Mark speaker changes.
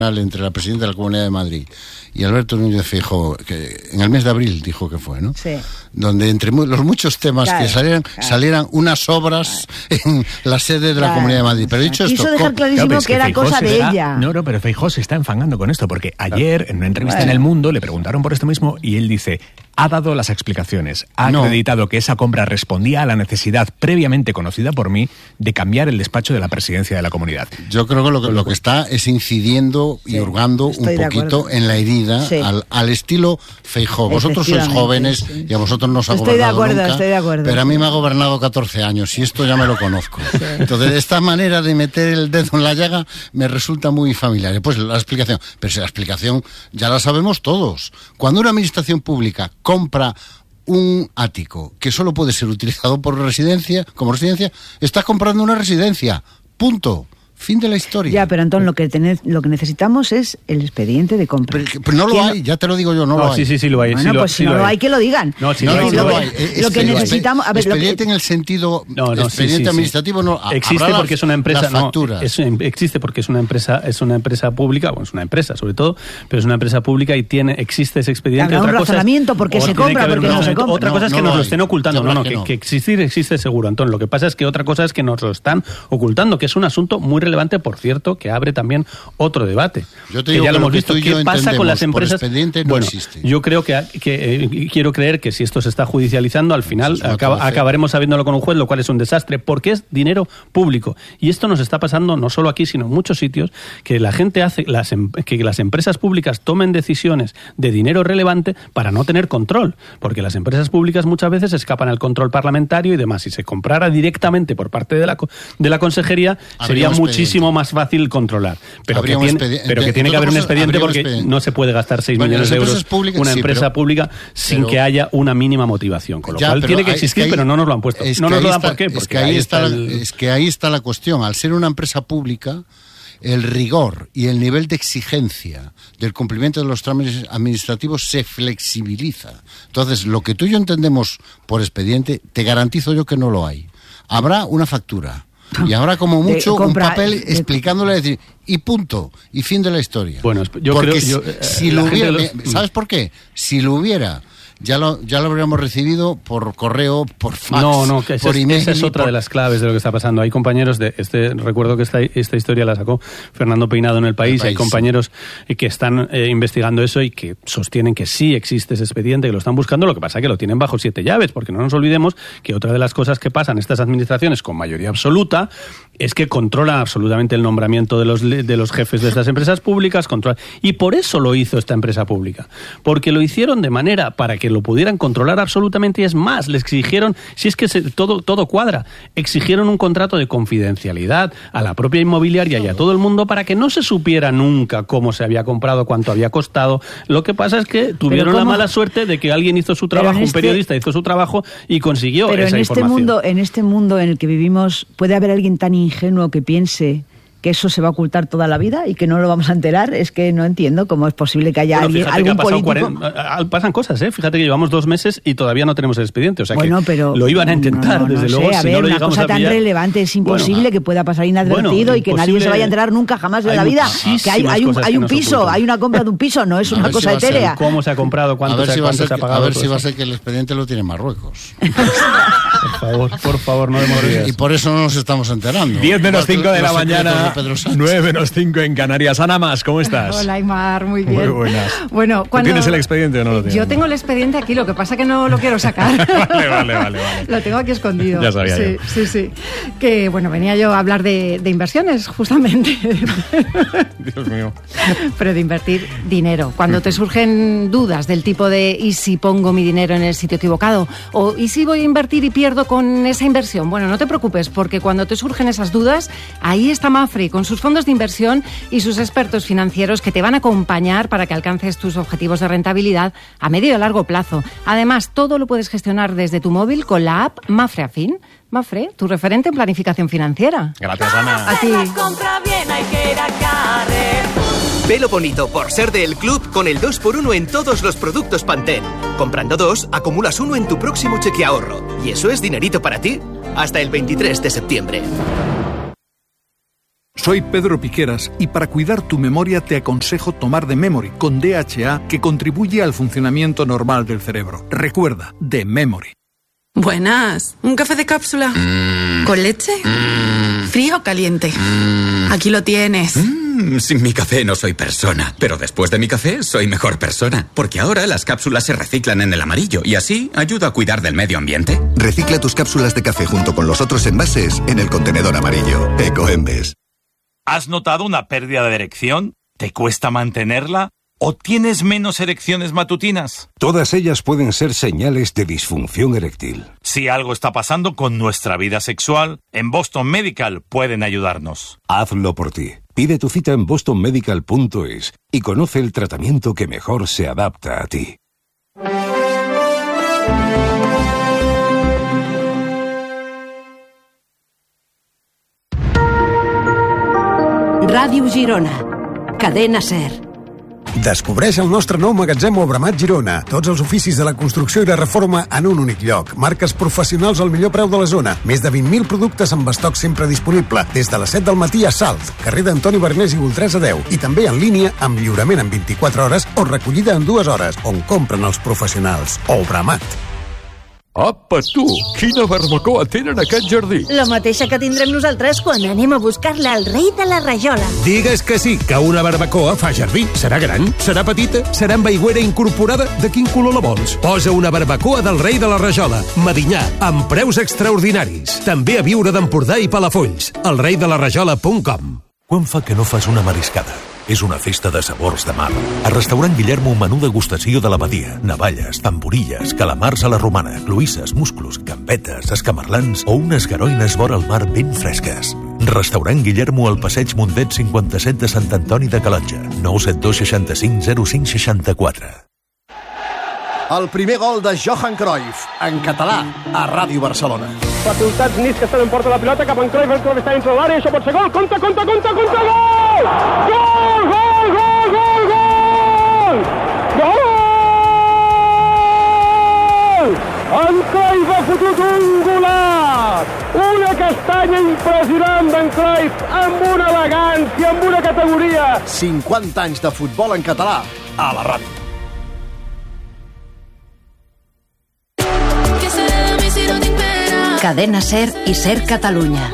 Speaker 1: entre la presidenta de la Comunidad de Madrid y Alberto Núñez Feijóo, que en el mes de abril dijo que fue, ¿no?
Speaker 2: Sí.
Speaker 1: Donde entre los muchos temas que salieran unas obras en la sede de la Comunidad de Madrid. Pero dicho esto,
Speaker 2: quiso dejar clarísimo que era cosa de ella.
Speaker 3: No, pero Feijóo se está enfangando con esto, porque ayer en una entrevista en El Mundo le preguntaron por esto mismo y él dice: ha dado las explicaciones, ha acreditado que esa compra respondía a la necesidad previamente conocida por mí de cambiar el despacho de la presidencia de la comunidad.
Speaker 1: Yo creo que lo que está es incidiendo y hurgando un poquito en la herida, al estilo Feijóo. Vosotros sois jóvenes y a vosotros no os ha gobernado nunca.
Speaker 2: Estoy de acuerdo.
Speaker 1: Pero a mí me ha gobernado 14 años y esto ya me lo conozco. Entonces, esta manera de meter el dedo en la llaga me resulta muy familiar. Pues la explicación, pero si la explicación ya la sabemos todos. Cuando una administración pública compra un ático que solo puede ser utilizado como residencia, está comprando una residencia. Punto. Fin de la historia.
Speaker 2: Ya, pero Antón, lo que necesitamos es el expediente de compra.
Speaker 1: Pero no lo hay, ya te lo digo yo, no lo hay.
Speaker 3: Sí lo hay.
Speaker 2: Bueno, pues si no lo hay, que lo digan.
Speaker 3: No
Speaker 1: lo hay.
Speaker 2: Lo que necesitamos... A ver,
Speaker 1: expediente en el sentido... expediente administrativo no...
Speaker 3: Existe porque es una empresa...
Speaker 1: Las facturas.
Speaker 3: Existe porque es una empresa pública, bueno, es una empresa sobre todo, pero es una empresa pública y existe ese expediente.
Speaker 2: Habrá un razonamiento, porque se compra, porque no se compra.
Speaker 3: Otra cosa es que nos lo estén ocultando. Que existe seguro, Antón. Lo que pasa es que otra cosa es que nos lo están ocultando, que es un asunto muy relevante, por cierto, que abre también otro debate.
Speaker 1: Yo te digo que ya lo hemos visto. ¿Qué pasa con las empresas? Por expediente no existe.
Speaker 3: Yo creo que quiero creer que si esto se está judicializando, al final acabaremos sabiéndolo con un juez, lo cual es un desastre, porque es dinero público. Y esto nos está pasando no solo aquí, sino en muchos sitios, que la gente hace que las empresas públicas tomen decisiones de dinero relevante para no tener control, porque las empresas públicas muchas veces escapan al control parlamentario y demás. Si se comprara directamente por parte de la consejería, sería muchísimo más fácil controlar. Pero que tiene que haber un expediente, porque no se puede gastar 6 millones de euros una empresa pública sin que haya una mínima motivación. Con lo cual tiene que existir, pero no nos lo han puesto. No nos lo dan, ¿por qué? Porque ahí
Speaker 1: está la cuestión. Al ser una empresa pública, el rigor y el nivel de exigencia del cumplimiento de los trámites administrativos se flexibiliza. Entonces, lo que tú y yo entendemos por expediente, te garantizo yo que no lo hay. Habrá una factura. Y ahora como mucho un papel explicándole, decir, y punto, y fin de la historia.
Speaker 3: Bueno, yo
Speaker 1: porque
Speaker 3: creo
Speaker 1: si lo hubiera, ¿sabes por qué? Si lo hubiera, ya lo habríamos recibido por correo, por fax, por email.
Speaker 3: Esa es otra de las claves de lo que está pasando. Hay compañeros recuerdo que esta historia la sacó Fernando Peinado en El País. Hay compañeros que están investigando eso y que sostienen que sí existe ese expediente, que lo están buscando. Lo que pasa es que lo tienen bajo 7 llaves, porque no nos olvidemos que otra de las cosas que pasan en estas administraciones con mayoría absoluta es que controlan absolutamente el nombramiento de los jefes de estas empresas públicas, y por eso lo hizo esta empresa pública, porque lo hicieron de manera para que lo pudieran controlar absolutamente, y es más, le exigieron, si es que todo cuadra, exigieron un contrato de confidencialidad a la propia inmobiliaria y a todo el mundo para que no se supiera nunca cómo se había comprado, cuánto había costado. Lo que pasa es que tuvieron la mala suerte de que alguien hizo su trabajo, un periodista hizo su trabajo y consiguió esa información.
Speaker 2: En este mundo en el que vivimos, ¿puede haber alguien tan ingenuo que piense que eso se va a ocultar toda la vida y que no lo vamos a enterar? Es que no entiendo cómo es posible que haya algún político...
Speaker 3: Pasan cosas, Fíjate que llevamos 2 meses y todavía no tenemos el expediente, o sea pero lo iban a intentar, desde luego.
Speaker 2: A ver, si no lo una cosa tan relevante es imposible que pueda pasar inadvertido y que nadie se vaya a enterar nunca jamás de la vida. Que hay un piso, hay una compra de un piso, no es una cosa etérea.
Speaker 3: ¿Cómo se ha comprado? ¿Cuánto se ha pagado?
Speaker 1: A ver si va a ser que el expediente lo tiene Marruecos.
Speaker 3: Por favor, no demos ideas.
Speaker 1: Y por eso no nos estamos enterando.
Speaker 3: 10 menos 5 de la mañana, 9 menos 5 en Canarias. Ana Mas, ¿cómo estás?
Speaker 4: Hola, Aymar, muy bien.
Speaker 3: Muy buenas.
Speaker 4: Bueno,
Speaker 3: ¿tienes el expediente o no lo tienes?
Speaker 4: Yo tengo el expediente aquí, lo que pasa que no lo quiero sacar.
Speaker 3: Vale.
Speaker 4: Lo tengo aquí escondido.
Speaker 3: Ya sabía yo.
Speaker 4: Sí. Que, bueno, venía yo a hablar de inversiones, justamente.
Speaker 3: Dios mío.
Speaker 4: Pero de invertir dinero. Cuando te surgen dudas del tipo de ¿y si pongo mi dinero en el sitio equivocado? O ¿y si voy a invertir y pierdo con esa inversión? Bueno, no te preocupes, porque cuando te surgen esas dudas, ahí está Mapfre, con sus fondos de inversión y sus expertos financieros que te van a acompañar para que alcances tus objetivos de rentabilidad a medio y a largo plazo. Además, todo lo puedes gestionar desde tu móvil con la app Mapfre Afín. Mapfre, tu referente en planificación financiera.
Speaker 3: Gracias, Ana.
Speaker 4: A ti.
Speaker 5: Velo bonito por ser del club con el 2x1 en todos los productos Pantene. Comprando 2, acumulas 1 en tu próximo cheque ahorro. Y eso es dinerito para ti hasta el 23 de septiembre.
Speaker 6: Soy Pedro Piqueras y para cuidar tu memoria te aconsejo tomar The Memory con DHA que contribuye al funcionamiento normal del cerebro. Recuerda, The Memory.
Speaker 7: Buenas. ¿Un café de cápsula? ¿Con leche? ¿Frío o caliente? Aquí lo tienes.
Speaker 8: Sin mi café no soy persona, pero después de mi café soy mejor persona, porque ahora las cápsulas se reciclan en el amarillo y así ayuda a cuidar del medio ambiente.
Speaker 9: Recicla tus cápsulas de café junto con los otros envases en el contenedor amarillo. Ecoembes.
Speaker 10: ¿Has notado una pérdida de erección? ¿Te cuesta mantenerla? ¿O tienes menos erecciones matutinas?
Speaker 11: Todas ellas pueden ser señales de disfunción eréctil.
Speaker 10: Si algo está pasando con nuestra vida sexual, en Boston Medical pueden ayudarnos.
Speaker 11: Hazlo por ti. Pide tu cita en bostonmedical.es y conoce el tratamiento que mejor se adapta a ti.
Speaker 12: Ràdio Girona. Cadena SER.
Speaker 13: Descobreix el nostre nou magatzem Obramat Girona. Tots els oficis de la construcció i la reforma en un únic lloc. Marques professionals al millor preu de la zona. Més de 20.000 productes amb estoc sempre disponible. Des de les 7 del matí a Salt, carrer d'Antoni Bernés i Voltresa 10. I també en línia amb lliurament en 24 hores o recollida en 2 hores, on compren els professionals. Obramat.
Speaker 14: Apa, tu! Quina barbacoa tenen a aquest jardí!
Speaker 15: La mateixa que tindrem nosaltres quan anem a buscar-la al rei de la rajola.
Speaker 16: Digues que sí, que una barbacoa fa jardí. Serà gran? Serà petita? Serà amb aigüera incorporada? De quin color la vols? Posa una barbacoa del rei de la rajola. Medinyà, amb preus extraordinaris. També a Viure d'Empordà i Palafolls. elreidelaRajola.com.
Speaker 17: Quan fa que no fas una mariscada? És una festa de sabors de mar. A Restaurant Guillermo, menú degustació de la badia. Navalles, tamborilles, calamars a la romana, cloïsses, musclos, gambetes, escamarlans o unes garoines vora el mar ben fresques. Restaurant Guillermo al passeig Mundet 57 de Sant Antoni de Calonja. 972 65 05 64.
Speaker 18: El primer gol de Johan Cruyff, en català, a Ràdio Barcelona.
Speaker 19: Facultats Nis que estan en porta la pilota cap en Cruyff, el Cruyff està dintre l'àrea, això pot ser gol, compte, gol! Gol! En Cruyff ha fotut un golaç! Una castanya impressionant d'en Cruyff, amb una elegància, amb una categoria.
Speaker 18: 50 anys de futbol en català, a la ràdio.
Speaker 12: Cadena SER i SER Catalunya.